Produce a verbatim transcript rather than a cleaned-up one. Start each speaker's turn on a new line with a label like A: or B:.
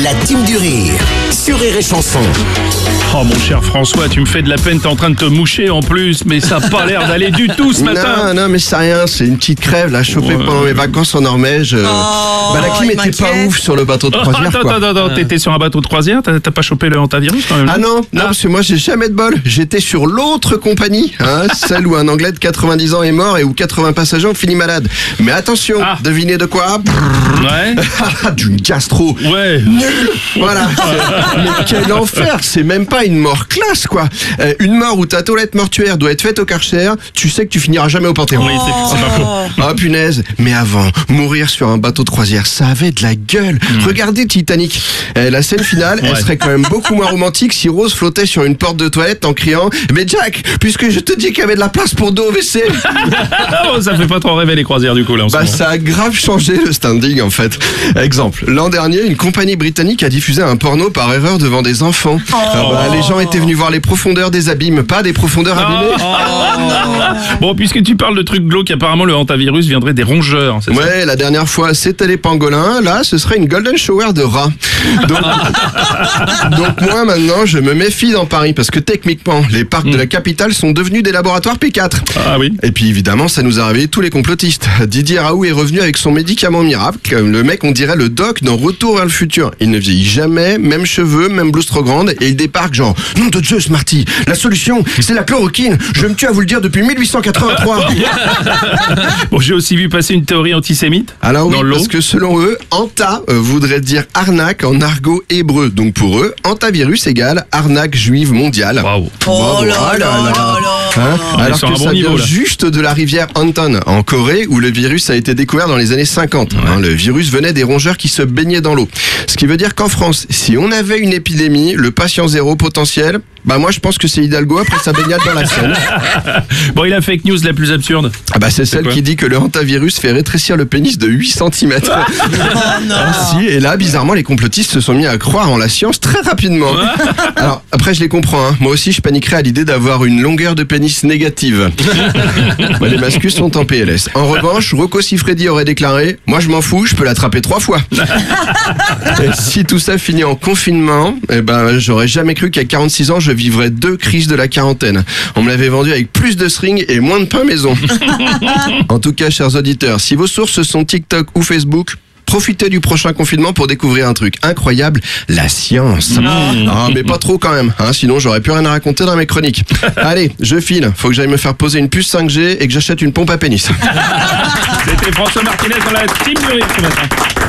A: La team du rire sur Rire et Chanson.
B: Oh mon cher François, tu me fais de la peine, t'es en train de te moucher en plus, mais ça a pas l'air d'aller du tout ce matin.
C: Non, non, mais c'est rien, c'est une petite crève, là, chopée
B: Ouais.
C: pendant mes vacances en Norvège. Euh,
D: Oh,
C: bah, la clim
D: il
C: était pas
D: m'inquiète.
C: ouf sur le bateau de
B: Oh,
C: croisière,
B: attends,
C: quoi.
B: attends, attends, t'étais sur un bateau de croisière, t'as t'as pas chopé le hantavirus quand même?
C: Ah non, non, parce que moi j'ai jamais de bol. J'étais sur l'autre compagnie, hein, celle où un Anglais de quatre-vingt-dix ans est mort et où quatre-vingts passagers ont fini malades. Mais attention,
B: Ah.
C: devinez de quoi?
B: Ouais,
C: D'une gastro.
B: ouais.
C: Nul. Voilà. Mais quel enfer, c'est même pas une mort classe, quoi. Euh, une mort où ta toilette mortuaire doit être faite au Karcher, tu sais que tu finiras jamais au Panthéon.
B: Oui, c'est c'est pas faux.
C: Ah punaise, mais avant, mourir sur un bateau de croisière, ça avait de la gueule. Regardez Titanic. Euh, la scène finale, elle
B: Ouais.
C: serait quand même beaucoup moins romantique si Rose flottait sur une porte de toilette en criant « Mais Jack, puisque je te dis qu'il y avait de la place pour deux au W C !»
B: Oh, ça fait pas trop rêver les croisières du coup là en ce
C: Bah
B: moment.
C: ça a grave changé le standing en fait. Exemple, l'an dernier, une compagnie britannique a diffusé un porno par erreur devant des enfants. Ah bah, les gens étaient venus voir les profondeurs des abîmes, pas des profondeurs abîmées.
B: Oh. Bon, puisque tu parles de trucs glauques, apparemment le hantavirus viendrait des rongeurs, c'est ça?
C: Ouais, la dernière fois c'était les pangolins, là ce serait une golden shower de rats. Donc, donc moi maintenant je me méfie dans Paris parce que techniquement les parcs de la capitale sont devenus des laboratoires P quatre.
B: Ah oui.
C: Et puis évidemment ça nous a réveillé tous les complotistes. Didier Raoult est revenu avec son médicament miracle. Le mec on dirait le doc dans Retour vers le futur. Il ne vieillit jamais, même cheveux, même blouse trop grande et il débarque genre « Nom de Dieu Smarty, la solution c'est la chloroquine, je me tue à vous le dire depuis mille huit cent quatre-vingt-trois !»
B: Bon, j'ai aussi vu passer une théorie antisémite.
C: Alors oui,
B: Dans l'eau.
C: parce que selon eux, Anta euh, voudrait dire arnaque en argot hébreu. Donc pour eux, Antavirus égale arnaque juive mondiale.
B: Waouh.
D: Oh
C: Bravo.
D: là
C: Ah
D: là là là.
C: Hein,
B: On est
C: alors
B: sur
C: que
B: un bon
C: ça
B: niveau,
C: vient
B: là.
C: juste de la rivière Anton, en Corée, où le virus a été découvert dans les années cinquante. Hein, le virus venait des rongeurs qui se baignaient dans l'eau. Ce qui veut dire qu'en France, si on avait une épidémie, le patient zéro potentiel, bah moi je pense que c'est Hidalgo après sa baignade dans la Seine.
B: Bon, et la fake news la plus absurde.
C: Ah bah c'est celle
B: quoi
C: qui dit que le hantavirus fait rétrécir le pénis de huit centimètres.
D: Oh non.
C: Ah, si, et là, bizarrement, les complotistes se sont mis à croire en la science très rapidement. Alors, après, je les comprends. Hein. Moi aussi, je paniquerais à l'idée d'avoir une longueur de pénis négative. Bah, les mascus sont en P L S. En revanche, Rocco Siffredi aurait déclaré « Moi, je m'en fous, je peux l'attraper trois fois. » Et si tout ça finit en confinement, eh ben, j'aurais jamais cru qu'à quarante-six ans, je vivrais deux crises de la quarantaine. On me l'avait vendu avec plus de string et moins de pain maison. En tout cas, chers auditeurs, si vos sources sont TikTok ou Facebook, profitez du prochain confinement pour découvrir un truc incroyable, la science. Ah, mais pas trop quand même, hein, sinon j'aurais plus rien à raconter dans mes chroniques. Allez, je file, faut que j'aille me faire poser une puce cinq G et que j'achète une pompe à pénis.
B: C'était François Martinez dans la team du rire ce matin.